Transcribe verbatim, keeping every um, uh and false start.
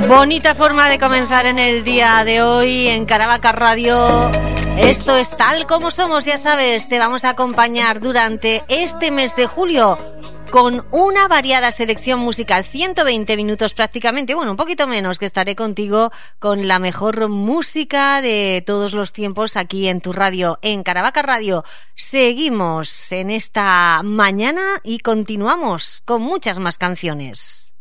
Bonita forma de comenzar en el día de hoy en Caravaca Radio. Esto es Tal Como Somos, ya sabes, te vamos a acompañar durante este mes de julio con una variada selección musical, ciento veinte minutos prácticamente, bueno, un poquito menos, que estaré contigo con la mejor música de todos los tiempos aquí en tu radio, en Caravaca Radio. Seguimos en esta mañana y continuamos con muchas más canciones.